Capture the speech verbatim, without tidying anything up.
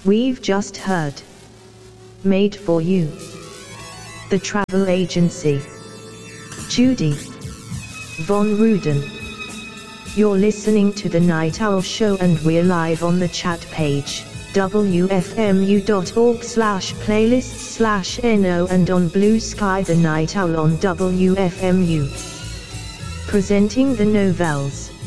We've just heard Made for You, the travel agency. Judy Von Ruden. You're listening to the Night Owl Show and we're live on the chat page, w f m u dot org slash playlists slash no, and on Blue Sky the Night Owl on W F M U. Presenting the Novels.